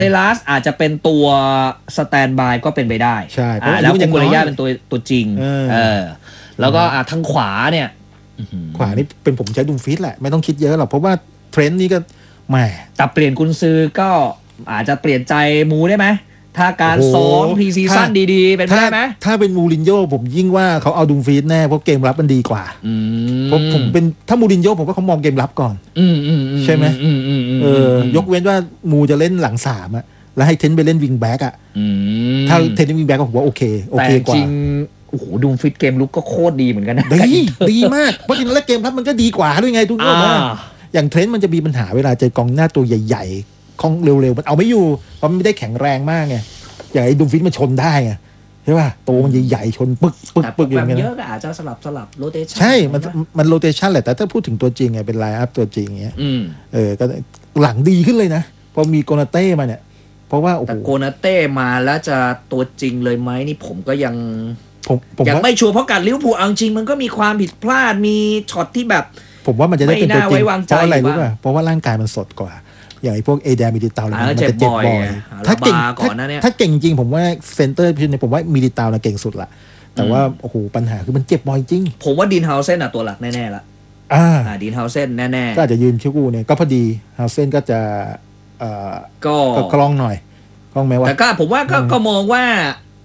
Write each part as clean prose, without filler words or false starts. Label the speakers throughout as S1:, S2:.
S1: เดลัสอาจจะเป็นตัวสแตนบายก็เป็นไปได้
S2: ใช่
S1: แล้วกุเรย่าเป็นตัวจริงแล้วก็ทางขวาเนี่ย
S2: ขวานี่เป็นผมใช้ดุมฟิตแหละไม่ต้องคิดเยอะหรอกเพราะว่าเทรนด์นี่ก็แหม
S1: แต่เปลี่ยนกุนซือก็อาจจะเปลี่ยนใจมูได้ไหมถ้าการซ้อมพรีซีซั่นดีๆเป็นไปได้ไหม
S2: ถ้าเป็นมูรินโญ่ผมยิ่งว่าเขาเอาดุมฟิตแน่เพราะเกมรับมันดีกว่าเพราะผมเป็นถ้ามูรินโญ่ผมว่าเขามองเกมรับก่อนใช่ไหมยกเว้นว่ามูจะเล่นหลังสามอะแล้วให้เทนไปเล่นวิงแบ็กอะถ้าเทนวิงแบ็กก็ผมว่าโอเคกว่า
S1: จริงโอ้โหดุมฟิตเกมลุกก็โคตรดีเหมือนกันนะ
S2: ดีมากเพราะจริงแล้วเกมรับมันก็ดีกว่าด้วยไงทุกคนอย่างเทรนด์มันจะมีปัญหาเวลาเจอกองหน้าตัวใหญ่ๆของเร็วๆมันเอาไม่อยู่เพราะมันไม่ได้แข็งแรงมากไงอย่างไอ้ดุมฟิตมันชนได้ไงใช่ป่ะตัวมันใหญ่ๆชนปึ๊กอย่างเงี้ย
S1: เยอะก็อาจจะสลับโรเตชัน
S2: ใช่มันโรเตชันแหละแต่ถ้าพูดถึงตัวจริงไงเป็นไลน์อัพตัวจริงเงี้ยก็หลังดีขึ้นเลยนะพอมีโกนาเต้มาเนี่ยเพราะว่า
S1: แต่โกนาเต้มาแล้วจะตัวจริงเลยไหมนี่ผมก็ยังไม่ชัวร์เพราะการลิเวอร์พูลเอาจริงมันก็มีความผิดพลาดมีช็อตที่แบบ
S2: ผมว่ามันจะได้เป็นตัวจริงเพราะอะไรรู้ป่ะเพราะว่าร่างกายมันสดกว่าอย่างไอ้พวกเอเดมิลิตามันจะเจ็บบ่อยถ้าเก่งจริงผมว่าเซนเตอร์พี่ผมว่ามิลิตาเก่งสุดละแต่ว่าโอ้โหปัญหาคือมันเจ็บบ่อยจริง
S1: ผมว่าดินเฮาเซนตัวหลักแน่ๆละดินเฮาเซนแน่ๆ
S2: ก็อาจจะยืนคิวกูเนี่ยก็พอดีเฮาเซนก็จะก็คล่องหน่อยคล่องไหมวะ
S1: แต่ก็ผมว่าก็มองว่า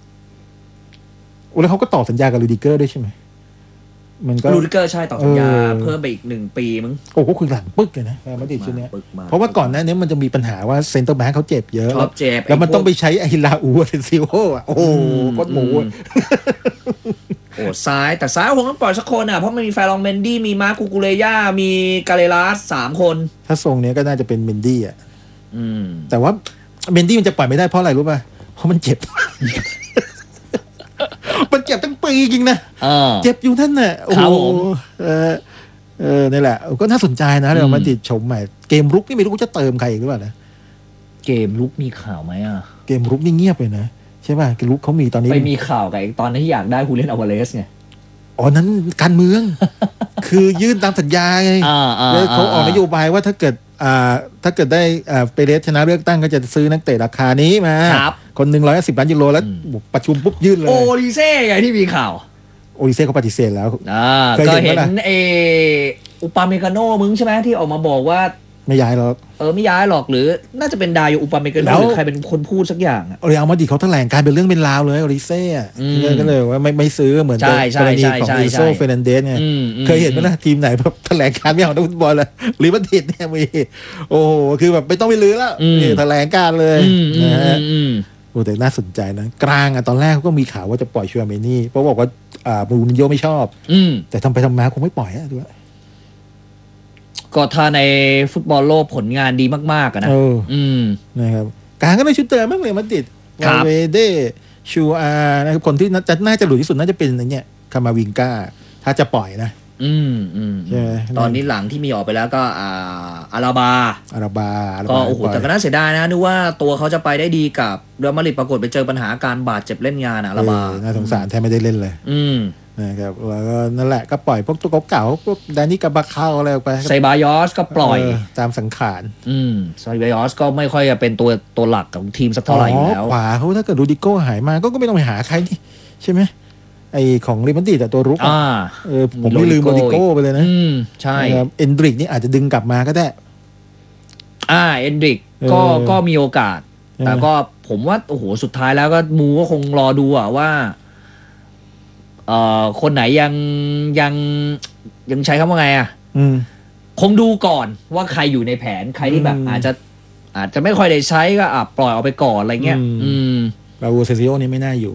S2: แล้วเขาก็ต่อสัญญากับลูดิเกอร์ด้วยใช่ไหม
S1: มันก็ลูดิเกอร์ใช่ต่อสัญญาเพิ่มไปอีก1 ปีมั้ง
S2: โอ้ก็คือหลังปึ๊กเลยนะมาดิชุดนี้เพราะว่าก่อนหน้านี้มันจะมีปัญหาว่าเซนเตอร์แบ็คเขาเจ็บเยอะแล้วมันต้องไปใช้ไอ้ลาอูเซนซิโออ่ะโอ้โหโคตรหมู
S1: โอ้ซ้ายแต่ซ้ายคงต้องปล่อยสักคนอ่ะเพราะมันมีแฟรองเมนดี้มีมาร์คูกูเรย่ามีกาเลลัส3 คน
S2: ถ้าทรงนี้ก็น่าจะเป็นเมนดี้อ่ะแต่ว่าเมนดี้มันจะปล่อยไม่ได้เพราะอะไรรู้ป่ะเพราะมันเจ็บมันเจ็บตั้งปีจริงนะเจ็บอยู่ท่านน่ะโอ้โหนี่แหละก็น่าสนใจนะเดี๋ยวมาติดชมใหม่เกมรุกนี่ไม่รู้จะเติมใครอีกหรือเปล่านะ
S1: เกมรุกมีข่าวไหม
S2: เกมรุกนี่เงียบเลยนะใช่ป่ะเกมรุกเขามีตอนนี้
S1: ไปมีข่าวกับตอนที่อยากได้ฮูเลียนอัลวาเรสไง
S2: อ๋อนั้นการเมือง คือยื่นตามสัญญาไงแล้วเขาออกนโยบายว่าถ้าเกิดได้เปเรสชนะเลือกตั้งก็จะซื้อนักเตะราคานี้มาคน110 ล้านยูโรแล้วประชุมปุ๊บยื่นเลย
S1: โอลิเซ่ไงที่มีข่าว
S2: โอลิเซ่เขาปฏิเสธแล้ว
S1: ก็เห็นอุปาเมกาโนมึงใช่ไหมที่ออกมาบอกว่า
S2: ไม่ย้ายหรอก
S1: ไม่ย้ายหรอกหรือน่าจะเป็นดายอุปาเมกาโนหรือใครเป็นคนพูดสักอย่าง
S2: โอเรอัลมาดริดเขาแถลงการเป็นเรื่องเป็นราวเลยโอลิเซ่ก็เลยว่าไม่ซื้อเหมือนกรณีของอิโซเฟรนันเดสไงเคยเห็นไหมล่ะทีมไหนแบบแถลงการไม่เอานักฟุตบอลเลยลิเวอร์พูลเนี่ยมีโอ้คือแบบไม่ต้องไปลื้อแล้วแถลงการเลยนะฮะโอ้แต่น่าสนใจนะกลางตอนแรกก็มีข่าวว่าจะปล่อยชัวเมนี่เพราะบอกว่ามูรินโญ่ไม่ชอบแต่ทำไปทำมาคงไม่ปล่อยด้วย
S1: ก็ถ้าในฟุตบอลโลกผลงานดีมากๆนะ
S2: นะครับกลางก็ได้ชุดเติมมากเลยมาติดวาเวเดชูอานะครับคนที่น่าจะหลุดที่สุดน่าจะเป็นอะไรเนี่ยคามาวิงก้าถ้าจะปล่อยนะ
S1: ใช่ตอนนี้หลังที่มีออกไปแล้วก็อาราบาก็โอ้โหแต่ก็น่าเสียดายนะนึกว่าตัวเขาจะไปได้ดีกับเรอัลมาดริดปรากฏไปเจอปัญหาการบาดเจ็บเล่นงานอาราบา
S2: น่าสงสารแทบไม่ได้เล่นเลยนะครับแล้วก็นั่นแหละก็ปล่อยพวกตัวเก่าพวกดานิกาบาคาอะไรออกไป
S1: ไซบายอสก็ปล่อย
S2: ตามสังขาร
S1: ไซบายอสก็ไม่ค่อยจะเป็นตัวหลักของทีมสักเท่าไหร่อยู่แล้ว
S2: ขวาเขาถ้าเกิดรูดิโก้หายมาก็ไม่ต้องไปหาใครนี่ใช่ไหมไอของเรอัลมาดริดแต่ตัวรุกผมไม่ลืมโรดิโก้ไปเลยนะ
S1: ใช่
S2: เอนดริกนี่อาจจะดึงกลับมาก็ได้
S1: เอนดริกก็มีโอกาสแต่ก็ผมว่าโอ้โหสุดท้ายแล้วก็มูก็คงรอดูว่าคนไหนยังใช้คำว่าไงคงดูก่อนว่าใครอยู่ในแผนใครที่แบบอาจจะไม่ค่อยได้ใช้ก็ปล่อยออกไปก่อนอะไรเงี้ย
S2: ราอูเซซิโอนี่ไม่น่าอยู่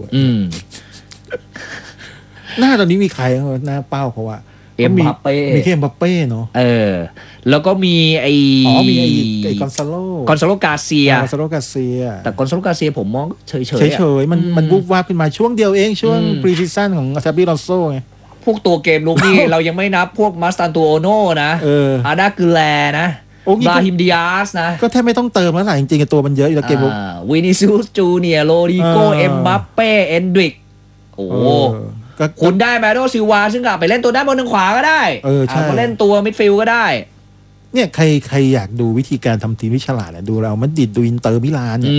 S2: หน้าตอนนี้มีใครหน้าเป้าเพราะว่า
S1: เอ็มบัปเป้
S2: มีแค่เอ็มบัปเป้เนาะ
S1: แล้วก็มี
S2: มีไอกอนซาโล
S1: กาเซียแต่กอนซาโลกาเซียผมมองเฉย
S2: มันวูบวาบขึ้นมาช่วงเดียวเองช่วงพรีซีซั่นของซาบิลอนโซไง
S1: พวกตัวเกมลุกนี่ เรายังไม่นับพวกมาสตันตูโอโน่นะอาดากือแลนะบราฮิมดิอาสนะ
S2: ก็แทบไม่ต้องเติมแล้วล่ะจริงๆตัวมันเยอะอยู่แล้วเกมลุก
S1: วินิซิอุสจูเนียร์โรดิโกเอ็มบัปเป้เอนดริกโอ้คุณได้แมโดซิลวาซึ่งก็ไปเล่นตัวด้านบนทางขวาก็ได้มาเล่นตัวมิดฟิลด์ก็ได้
S2: เนี่ยใครอยากดูวิธีการทำทีมที่ฉลาดดูเรามันดิดดูอินเตอร์มิลานเนี่ย